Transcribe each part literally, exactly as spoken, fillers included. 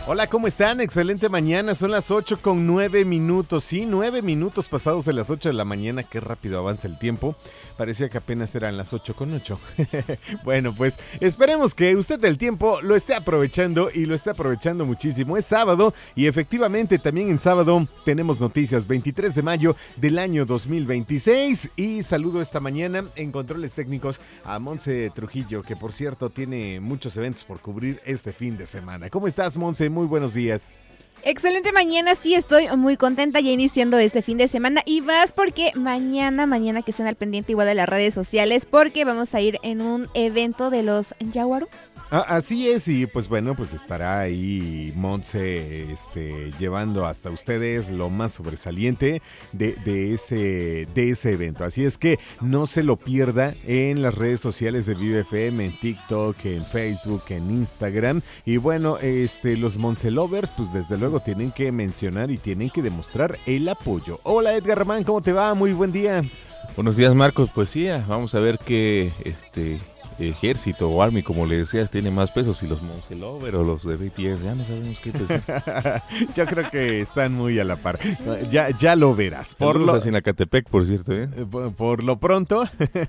Hola, ¿cómo están? Excelente mañana, son las ocho con nueve minutos, sí, nueve minutos pasados de las ocho de la mañana, qué rápido avanza el tiempo, parecía que apenas eran las ocho con ocho. Bueno, pues esperemos que usted el tiempo lo esté aprovechando y lo esté aprovechando muchísimo. Es sábado y efectivamente también en sábado tenemos noticias, veintitrés de mayo del año dos mil veintiséis, y saludo esta mañana en controles técnicos a Monse Trujillo, que por cierto tiene muchos eventos por cubrir este fin de semana. ¿Cómo estás, Monse? Muy buenos días. Excelente mañana, sí, estoy muy contenta ya iniciando este fin de semana y más porque mañana, mañana que estén al pendiente igual de las redes sociales porque vamos a ir en un evento de los Yaguaru. Ah, así es, y pues bueno, pues estará ahí Montse este, llevando hasta ustedes lo más sobresaliente de, de, ese, de ese evento. Así es que no se lo pierda en las redes sociales de Vive F M, en TikTok, en Facebook, en Instagram. Y bueno, este, los Montse Lovers, pues desde luego tienen que mencionar y tienen que demostrar el apoyo. Hola Edgar Ramán, ¿cómo te va? Muy buen día. Buenos días, Marcos. Pues sí, vamos a ver qué este ejército o army, como le decías, tiene más pesos, si los Monse Lover o los de B T S, ya no sabemos qué pensar. Yo creo que están muy a la par. Ya, ya lo verás. Por lo a Sinacatepec, por cierto, ¿eh? Por, por lo pronto,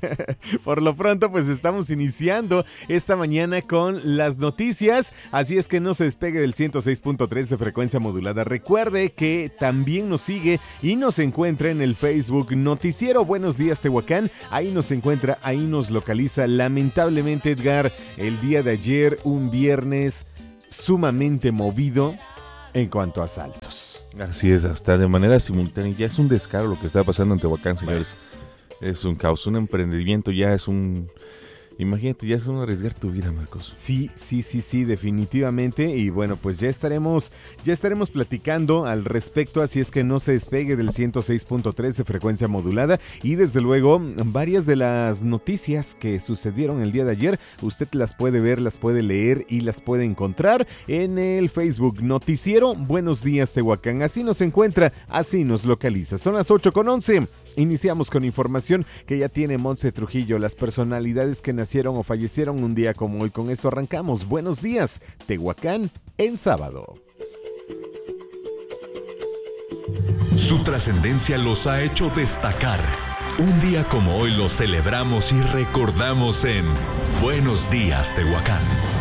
por lo pronto, pues estamos iniciando esta mañana con las noticias, así es que no se despegue del ciento seis punto tres de frecuencia modulada. Recuerde que también nos sigue y nos encuentra en el Facebook Noticiero Buenos Días Tehuacán. Ahí nos encuentra, ahí nos localiza. Lamentablemente, Edgar, el día de ayer, un viernes sumamente movido en cuanto a asaltos. Así es, hasta de manera simultánea. Ya es un descaro lo que está pasando en Tehuacán, señores. Bueno. Es un caos, un emprendimiento, ya es un... Imagínate, ya es un arriesgar tu vida, Marcos. Sí, sí, sí, sí, definitivamente. Y bueno, pues ya estaremos, ya estaremos platicando al respecto, así es que no se despegue del ciento seis punto tres de frecuencia modulada. Y desde luego, varias de las noticias que sucedieron el día de ayer, usted las puede ver, las puede leer y las puede encontrar en el Facebook Noticiero Buenos Días Tehuacán. Así nos encuentra, así nos localiza. Son las ocho con once. Iniciamos con información que ya tiene Monse Trujillo, las personalidades que nacieron o fallecieron un día como hoy. Con eso arrancamos. Buenos días, Tehuacán en sábado. Su trascendencia los ha hecho destacar. Un día como hoy lo celebramos y recordamos en Buenos Días, Tehuacán.